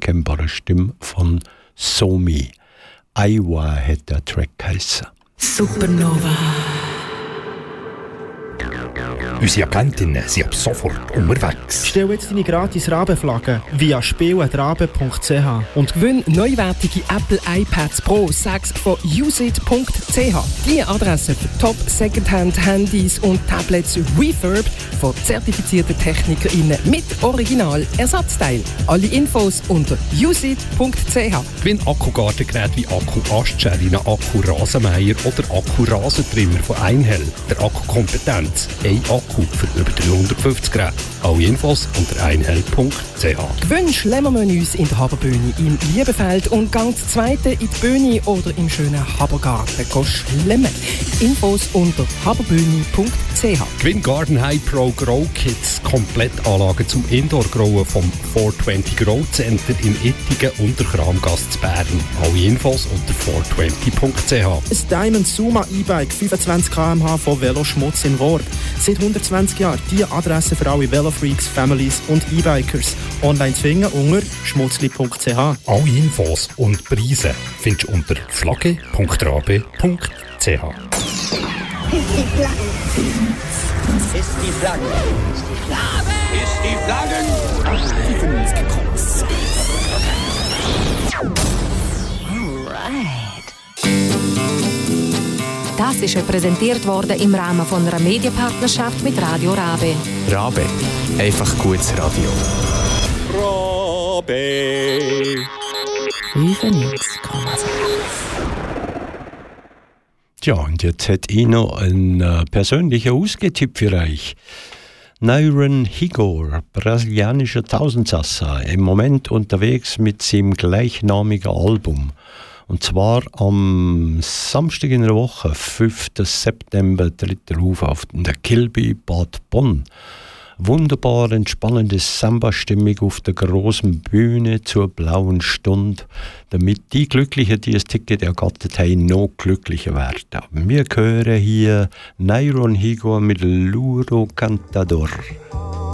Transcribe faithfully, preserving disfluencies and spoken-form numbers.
unverkennbaren Stimme von Somi. Aiwa hat der Track geheissen. Supernova. Unsere Agentinnen sind ab sofort unterwegs. Stell jetzt deine gratis Rabenflagge via spiel at rabe punkt c h und gewinn neuwertige Apple iPads Pro sechs von usit punkt c h. Die Adresse für Top Secondhand Handys und Tablets Refurb von zertifizierten TechnikerInnen mit Original Ersatzteil. Alle Infos unter usit punkt c h. Gewinn Akkugartengeräte wie Akku Astschärine, Akku Rasenmäher oder Akku Rasentrimmer von Einhell. Der Akkukompetenz. Ein Akku für über dreihundertfünfzig Geräte. Alle Infos unter einhell punkt c h. Gewinn Schlemmermenüs in der Haberbühne im Liebefeld und Gang zweite in die Bühne oder im schönen Habergarten schlemmen. Infos unter haberbühne punkt c h. Gewinn Garden High Pro Grow Kits, Komplettanlagen zum Indoor-Growen vom vierhundertzwanzig Grow Center in Ittigen und der Kramgasse zu Bern. Alle Infos unter vierhundertzwanzig punkt c h. Ein Diamond Suma E-Bike fünfundzwanzig Kilometer pro Stunde von Veloschmutz in Worb. Seit hundertzwanzig Jahren die Adresse für alle Velofreaks, Families und E-Bikers. Online zu finden unter schmutzli punkt c h. Alle Infos und Preise findest du unter flagge punkt rabe punkt c h. Ist die Flagge. Ist die Flagge. Ist die Flagge. Ist die Das ist ja präsentiert worden im Rahmen von einer Medienpartnerschaft mit Radio Rabe. Rabe, einfach gutes Radio. Rabe. fünfundneunzig Komma sechs. Tja, und jetzt hätte ich noch einen äh, persönlichen Ausgetipp für euch. Nyron Higor, brasilianischer Tausendsasser, im Moment unterwegs mit seinem gleichnamigen Album. Und zwar am Samstag in der Woche, fünften September, tritt er auf auf der Kilby Bad Bonn. Wunderbar entspannende Samba-Stimmung auf der großen Bühne zur blauen Stunde, damit die Glücklichen, die das Ticket ergattert haben, noch glücklicher werden. Wir hören hier Nyron Higor mit Luro Cantador.